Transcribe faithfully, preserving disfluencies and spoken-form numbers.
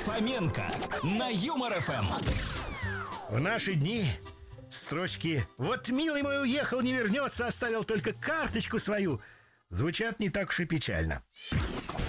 Фоменко на Юмор эф эм. В наши дни строчки «Вот милый мой уехал, не вернется, оставил только карточку свою» звучат не так уж и печально.